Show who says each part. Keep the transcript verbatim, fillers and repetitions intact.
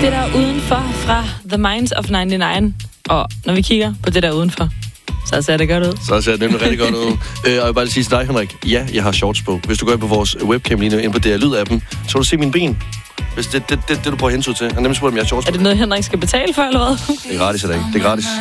Speaker 1: Det der udenfor fra The Minds of nioghalvfems. Og når vi kigger på det der udenfor, så ser det godt ud.
Speaker 2: Så ser det nemlig rigtig godt ud. Øh, og jeg vil bare lige sige til dig, Henrik, ja, jeg har shorts på. Hvis du går ind på vores webcam lige nu, ind på D R Lyd-appen, så vil du se mine ben. Hvis det er det, det, det, du bruger hensyn til. Han nemlig spurgte, om jeg har shorts på.
Speaker 1: Er det noget, Henrik skal betale for, eller hvad?
Speaker 2: Det er gratis i dag. Det er gratis.